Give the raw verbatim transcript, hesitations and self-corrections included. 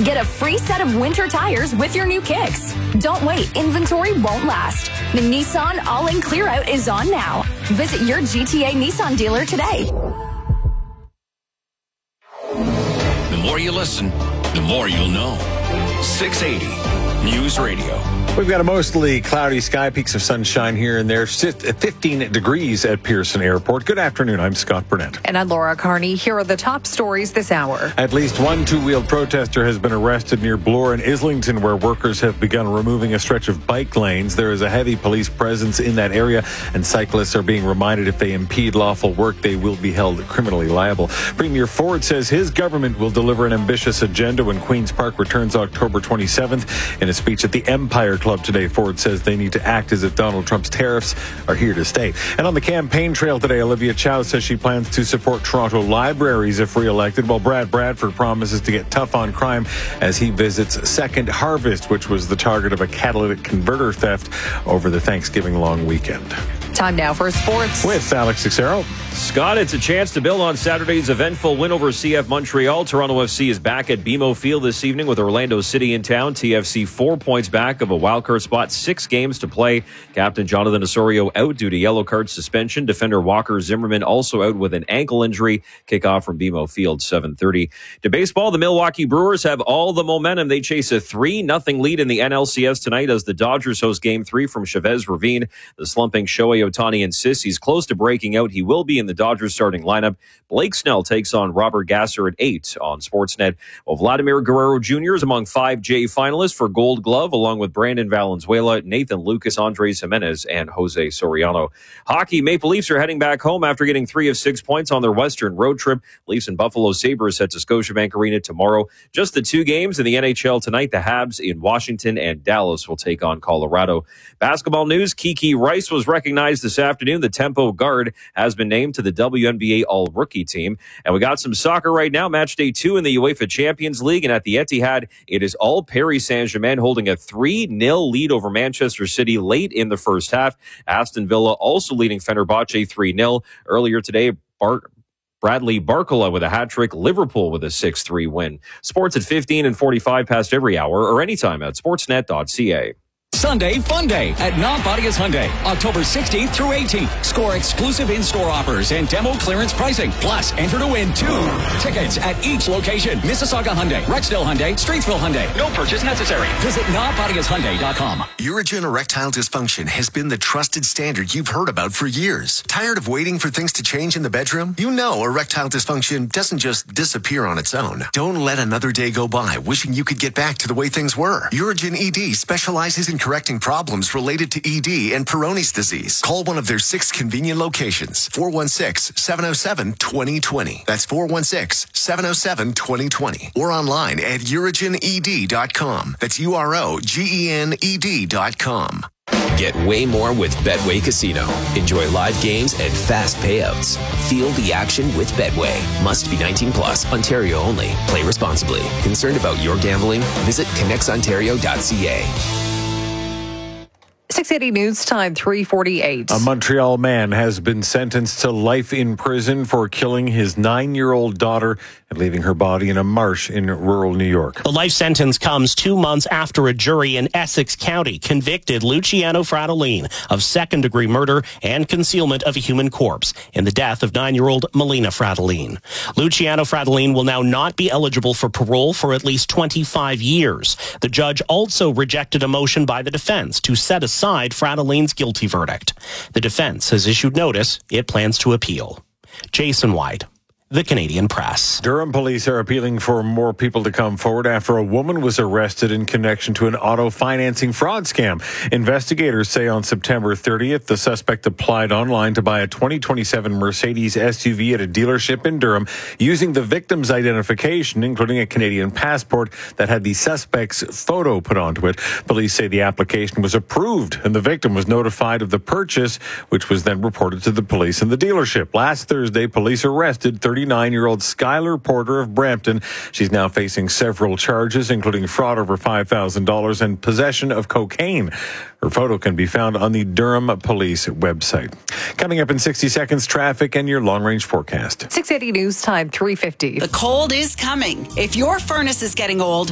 Get a free set of winter tires with your new Kicks. Don't wait. Inventory won't last. The Nissan All-In Clear Out is on now. Visit your G T A Nissan dealer today. The more you listen, the more you'll know. six eighty News Radio. We've got a mostly cloudy sky, peaks of sunshine here and there. fifteen degrees at Pearson Airport. Good afternoon. I'm Scott Burnett. And I'm Laura Carney. Here are the top stories this hour. At least one two-wheeled protester has been arrested near Bloor and Islington, where workers have begun removing a stretch of bike lanes. There is a heavy police presence in that area, and cyclists are being reminded if they impede lawful work, they will be held criminally liable. Premier Ford says his government will deliver an ambitious agenda when Queen's Park returns October twenty-seventh. In a speech at the Empire Club today, Ford says they need to act as if Donald Trump's tariffs are here to stay. And on the campaign trail today, Olivia Chow says she plans to support Toronto libraries if re-elected, while Brad Bradford promises to get tough on crime as he visits Second Harvest, which was the target of a catalytic converter theft over the Thanksgiving long weekend. Time now for sports. With Alex Teixeira. Scott, it's a chance to build on Saturday's eventful win over C F Montreal. Toronto F C is back at B M O Field this evening with Orlando City in town. T F C four points back of a wildcard spot, six games to play. Captain Jonathan Osorio out due to yellow card suspension. Defender Walker Zimmerman also out with an ankle injury. Kickoff from B M O Field, seven thirty. To baseball, the Milwaukee Brewers have all the momentum. They chase a three nothing lead in the N L C S tonight as the Dodgers host Game three from Chavez Ravine. The slumping Shohei Ohtani insists he's close to breaking out. He will be in the Dodgers starting lineup. Blake Snell takes on Robert Gasser at eight on Sportsnet. Well, Vladimir Guerrero Junior is among five J finalists for Gold Glove, along with Brandon Valenzuela, Nathan Lucas, Andres Jimenez, and Jose Soriano. Hockey, Maple Leafs are heading back home after getting three of six points on their Western road trip. Leafs and Buffalo Sabres head to Scotiabank Arena tomorrow. Just the two games in the N H L tonight. The Habs in Washington and Dallas will take on Colorado. Basketball news, Kiki Rice was recognized this afternoon. The Tempo guard has been named to the W N B A All-Rookie team. And we got some soccer right now. Match day two in the UEFA Champions League. And at the Etihad, it is all Paris Saint-Germain holding a three nil lead over Manchester City late in the first half. Aston Villa also leading Fenerbahce three nil. Earlier today, Bart Bradley Barcola with a hat-trick, Liverpool with a six three win. Sports at fifteen and forty-five past every hour or anytime at sportsnet dot c a. Sunday Fun Day at Nonpodius Hyundai, October sixteenth through eighteenth. Score exclusive in-store offers and demo clearance pricing. Plus, enter to win two tickets at each location. Mississauga Hyundai, Rexdale Hyundai, Streetsville Hyundai. No purchase necessary. Visit nonpodius hyundai dot com. Urigen erectile dysfunction has been the trusted standard you've heard about for years. Tired of waiting for things to change in the bedroom? You know erectile dysfunction doesn't just disappear on its own. Don't let another day go by wishing you could get back to the way things were. Urigen E D specializes in correcting problems related to E D and Peyronie's disease. Call one of their six convenient locations. four one six, seven oh seven, two oh two oh. That's four one six, seven oh seven, two oh two oh. Or online at urigen e d dot com. That's U R O G E N E D dot com. Get way more with Betway Casino. Enjoy live games and fast payouts. Feel the action with Betway. Must be nineteen plus, Ontario only. Play responsibly. Concerned about your gambling? Visit connects ontario dot c a. six eighty News Time, three forty-eight. A Montreal man has been sentenced to life in prison for killing his nine-year-old daughter and leaving her body in a marsh in rural New York. The life sentence comes two months after a jury in Essex County convicted Luciano Fratellin of second-degree murder and concealment of a human corpse in the death of nine-year-old Melina Fratellin. Luciano Fratellin will now not be eligible for parole for at least twenty-five years. The judge also rejected a motion by the defense to set aside Fratellin's guilty verdict. The defense has issued notice it plans to appeal. Jason White, The Canadian Press. Durham police are appealing for more people to come forward after a woman was arrested in connection to an auto financing fraud scam. Investigators say on September thirtieth, the suspect applied online to buy a twenty twenty-seven Mercedes S U V at a dealership in Durham using the victim's identification, including a Canadian passport that had the suspect's photo put onto it. Police say the application was approved and the victim was notified of the purchase, which was then reported to the police and the dealership. Last Thursday, police arrested thirty-nine-year-old Skylar Porter of Brampton. She's now facing several charges, including fraud over five thousand dollars and possession of cocaine. Her photo can be found on the Durham Police website. Coming up in sixty seconds, traffic and your long-range forecast. six eighty News Time, three fifty. The cold is coming. If your furnace is getting old,